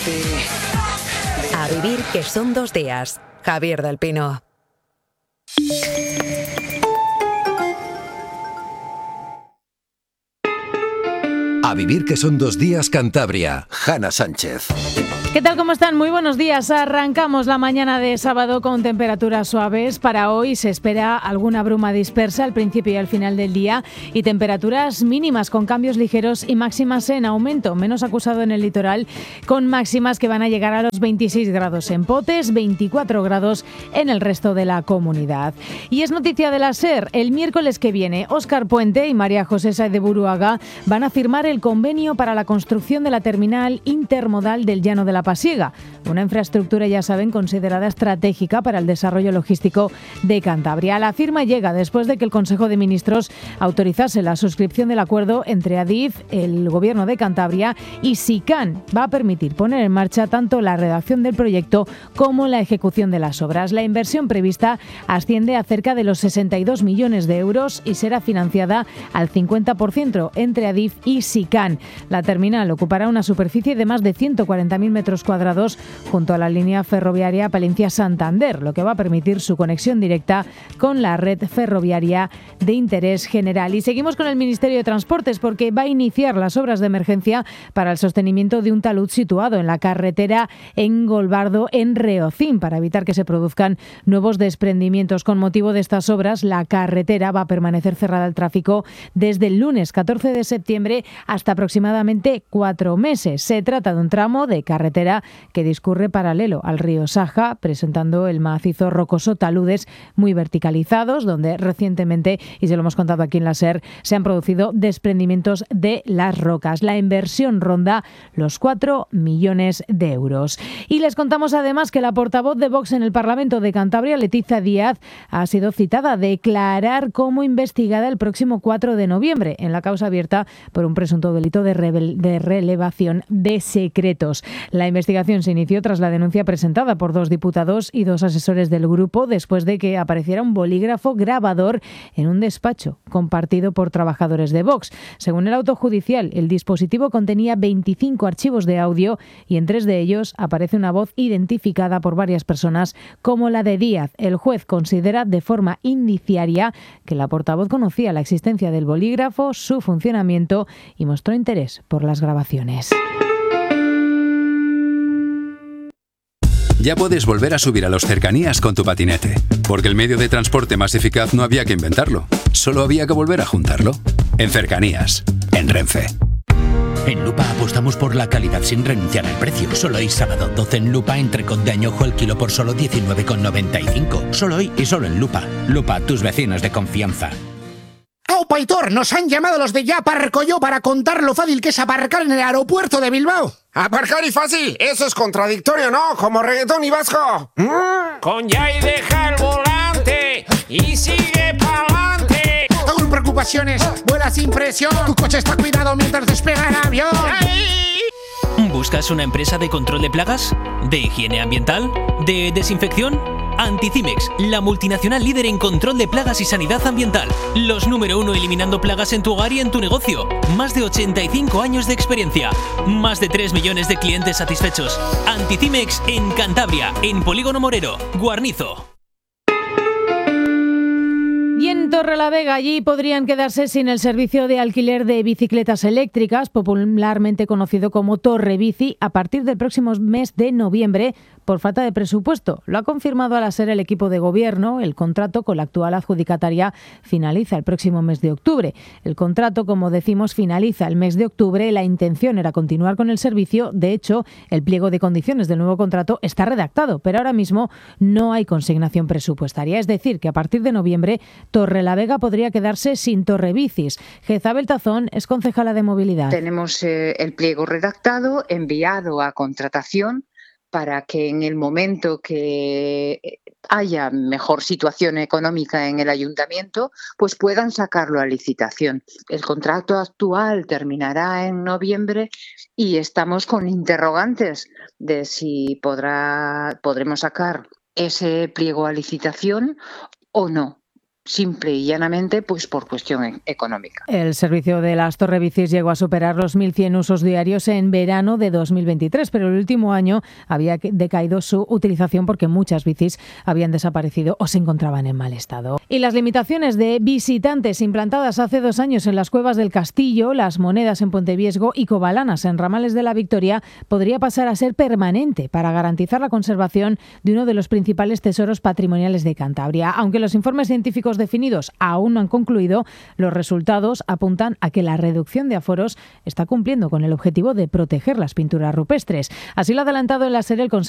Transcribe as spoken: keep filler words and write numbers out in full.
A vivir que son dos días. Javier del Pino. A vivir que son dos días Cantabria. Hanna Sánchez. ¿Qué tal? ¿Cómo están? Muy buenos días. Arrancamos la mañana de sábado con temperaturas suaves. Para hoy se espera alguna bruma dispersa al principio y al final del día y temperaturas mínimas con cambios ligeros y máximas en aumento, menos acusado en el litoral, con máximas que van a llegar a los veintiséis grados en Potes, veinticuatro grados en el resto de la comunidad. Y es noticia de la SER, el miércoles que viene, Óscar Puente y María José Sáez de Buruaga van a firmar el convenio para la construcción de la terminal intermodal del Llano de la Pasiega, una infraestructura, ya saben, considerada estratégica para el desarrollo logístico de Cantabria. La firma llega después de que el Consejo de Ministros autorizase la suscripción del acuerdo entre Adif, el Gobierno de Cantabria y SICAN. Va a permitir poner en marcha tanto la redacción del proyecto como la ejecución de las obras. La inversión prevista asciende a cerca de los sesenta y dos millones de euros y será financiada al cincuenta por ciento entre Adif y SICAN. La terminal ocupará una superficie de más de ciento cuarenta mil metros cuadrados junto a la línea ferroviaria Palencia-Santander, lo que va a permitir su conexión directa con la red ferroviaria de interés general. Y seguimos con el Ministerio de Transportes porque va a iniciar las obras de emergencia para el sostenimiento de un talud situado en la carretera en Golbardo, en Reocín, para evitar que se produzcan nuevos desprendimientos. Con motivo de estas obras, la carretera va a permanecer cerrada al tráfico desde el lunes catorce de septiembre hasta aproximadamente cuatro meses. Se trata de un tramo de carretera que discurre paralelo al río Saja, presentando el macizo rocoso taludes muy verticalizados, donde recientemente, y se lo hemos contado aquí en la SER, se han producido desprendimientos de las rocas. La inversión ronda los cuatro millones de euros. Y les contamos además que la portavoz de Vox en el Parlamento de Cantabria, Leticia Díaz, ha sido citada a declarar como investigada el próximo cuatro de noviembre en la causa abierta por un presunto delito de, revel- de relevación de secretos. La investigación se inició tras la denuncia presentada por dos diputados y dos asesores del grupo después de que apareciera un bolígrafo grabador en un despacho compartido por trabajadores de Vox. Según el auto judicial, el dispositivo contenía veinticinco archivos de audio y en tres de ellos aparece una voz identificada por varias personas como la de Díaz. El juez considera de forma indiciaria que la portavoz conocía la existencia del bolígrafo, su funcionamiento y mostró interés por las grabaciones. Ya puedes volver a subir a los cercanías con tu patinete, porque el medio de transporte más eficaz no había que inventarlo, solo había que volver a juntarlo. En Cercanías, en Renfe. En Lupa apostamos por la calidad sin renunciar al precio. Solo hoy sábado doce en Lupa, entrecot de añojo el kilo por solo diecinueve con noventa y cinco. Solo hoy y solo en Lupa. Lupa, tus vecinos de confianza. ¡Aupa Aitor! Nos han llamado los de Ya Aparco Yo para contar lo fácil que es aparcar en el aeropuerto de Bilbao. Aparcar y fácil, eso es contradictorio, ¿no? Como reggaetón y vasco. ¿Mm? Con Ya y deja el volante y sigue pa'lante. Sin preocupaciones, vuela sin presión. Tu coche está cuidado mientras despega el avión. ¡Ay! ¿Buscas una empresa de control de plagas? ¿De higiene ambiental? ¿De desinfección? Anticimex, la multinacional líder en control de plagas y sanidad ambiental. Los número uno eliminando plagas en tu hogar y en tu negocio. Más de ochenta y cinco años de experiencia. Más de tres millones de clientes satisfechos. Anticimex en Cantabria, en Polígono Morero, Guarnizo. Y en Torrelavega, allí podrían quedarse sin el servicio de alquiler de bicicletas eléctricas, popularmente conocido como Torrebici, a partir del próximo mes de noviembre, por falta de presupuesto. Lo ha confirmado al ser el equipo de gobierno. El contrato con la actual adjudicataria finaliza el próximo mes de octubre. El contrato, como decimos, finaliza el mes de octubre. La intención era continuar con el servicio. De hecho, el pliego de condiciones del nuevo contrato está redactado, pero ahora mismo no hay consignación presupuestaria. Es decir, que a partir de noviembre Torrelavega podría quedarse sin Torrebicis. Jezabel Tazón es concejala de movilidad. Tenemos eh, el pliego redactado, enviado a contratación, para que en el momento que haya mejor situación económica en el ayuntamiento, pues puedan sacarlo a licitación. El contrato actual terminará en noviembre y estamos con interrogantes de si podrá, podremos sacar ese pliego a licitación o no. simple y llanamente pues por cuestión económica. El servicio de las torrebicis llegó a superar los mil cien usos diarios en verano de dos mil veintitrés, pero el último año había decaído su utilización porque muchas bicis habían desaparecido o se encontraban en mal estado. Y las limitaciones de visitantes implantadas hace dos años en las Cuevas del Castillo, Las Monedas en Ponteviesgo y Covalanas en Ramales de la Victoria podría pasar a ser permanente para garantizar la conservación de uno de los principales tesoros patrimoniales de Cantabria. Aunque los informes científicos definidos aún no han concluido, los resultados apuntan a que la reducción de aforos está cumpliendo con el objetivo de proteger las pinturas rupestres. Así lo ha adelantado en la SER el Consejo